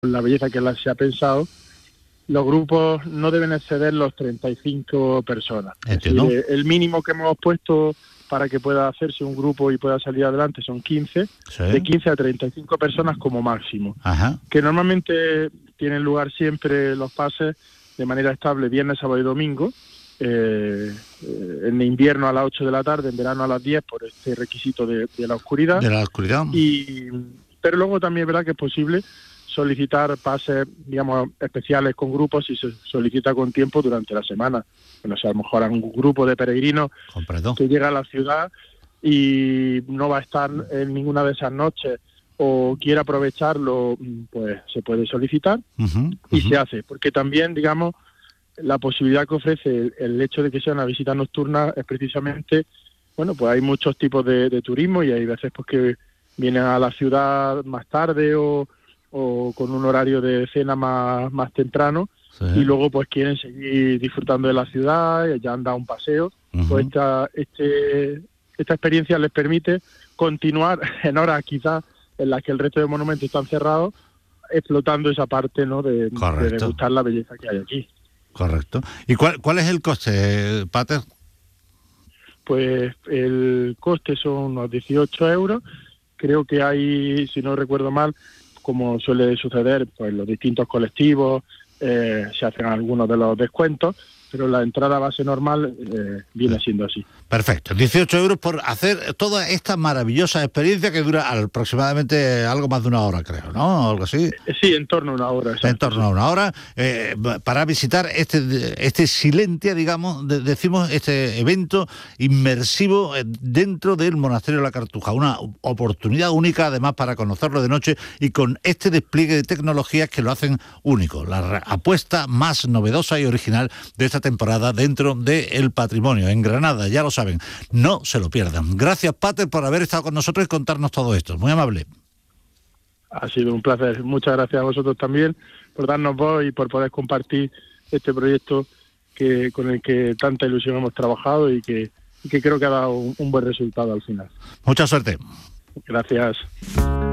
la belleza que se ha pensado, los grupos no deben exceder los 35 personas. Entiendo. Es decir, el mínimo que hemos puesto para que pueda hacerse un grupo y pueda salir adelante son 15, Sí. de 15 a 35 personas como máximo. Ajá. Que normalmente tienen lugar siempre los pases de manera estable viernes, sábado y domingo, en invierno a las 8 de la tarde, en verano a las 10 por este requisito de la oscuridad. De la oscuridad. Pero luego también es verdad que es posible solicitar pases, digamos, especiales con grupos si se solicita con tiempo durante la semana. Bueno, o sea, a lo mejor a un grupo de peregrinos Comprendo. que llega a la ciudad y no va a estar en ninguna de esas noches o quiere aprovecharlo, pues se puede solicitar y se hace. Porque también, digamos, la posibilidad que ofrece el hecho de que sea una visita nocturna es precisamente, bueno, pues hay muchos tipos de turismo y hay veces pues que vienen a la ciudad más tarde o con un horario de cena más temprano, sí, y luego pues quieren seguir disfrutando de la ciudad, ya han dado un paseo, pues esta experiencia les permite continuar en horas quizás en las que el resto de monumentos están cerrados, explotando esa parte, ¿no?, de degustar la belleza que hay aquí. Correcto. ¿Y cuál es el coste, Pater? Pues el coste son unos 18 euros. Creo que hay, si no recuerdo mal, como suele suceder, pues los distintos colectivos se hacen algunos de los descuentos, pero la entrada base normal viene siendo así. Perfecto, 18 euros por hacer toda esta maravillosa experiencia que dura aproximadamente algo más de una hora, creo, ¿no? Algo así. Sí, en torno a una hora. Exacto, en torno a una hora, para visitar este Silentia, digamos, decimos, este evento inmersivo dentro del Monasterio de la Cartuja. Una oportunidad única, además, para conocerlo de noche y con este despliegue de tecnologías que lo hacen único. La apuesta más novedosa y original de esta temporada dentro del patrimonio en Granada, ya lo saben, no se lo pierdan. Gracias, Pater, por haber estado con nosotros y contarnos todo esto, muy amable. Ha sido un placer, muchas gracias a vosotros también por darnos voz y por poder compartir este proyecto con el que tanta ilusión hemos trabajado y que creo que ha dado un buen resultado al final. Mucha suerte. Gracias.